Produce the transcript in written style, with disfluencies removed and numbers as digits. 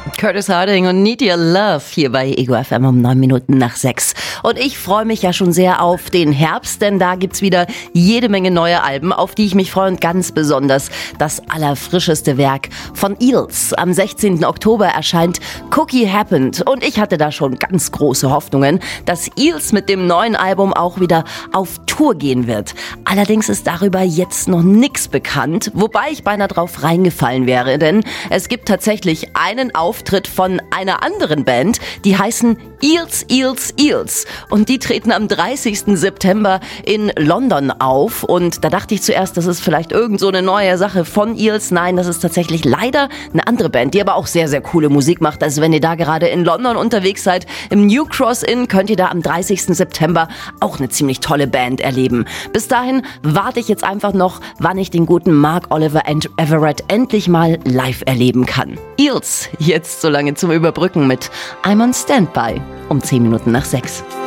Curtis Harding und Need Your Love hier bei Ego FM um 9 Minuten nach 6. Und ich freue mich ja schon sehr auf den Herbst, denn da gibt's wieder jede Menge neue Alben, auf die ich mich freue, und ganz besonders das allerfrischeste Werk von Eels. Am 16. Oktober erscheint Cookie Happened und ich hatte da schon ganz große Hoffnungen, dass Eels mit dem neuen Album auch wieder auf Tour gehen wird. Allerdings ist darüber jetzt noch nichts bekannt, wobei ich beinahe drauf reingefallen wäre, denn es gibt tatsächlich einen Auftritt von einer anderen Band, die heißen Eels, Eels, Eels, und die treten am 30. September in London auf, und da dachte ich zuerst, das ist vielleicht irgend so eine neue Sache von Eels. Nein, das ist tatsächlich leider eine andere Band, die aber auch sehr, sehr coole Musik macht. Also wenn ihr da gerade in London unterwegs seid, im New Cross Inn, könnt ihr da am 30. September auch eine ziemlich tolle Band erleben. Bis dahin warte ich jetzt einfach noch, wann ich den guten Mark Oliver Everett endlich mal live erleben kann. Eels, jetzt so lange zum Überbrücken mit I'm on Standby um 10 Minuten nach 6.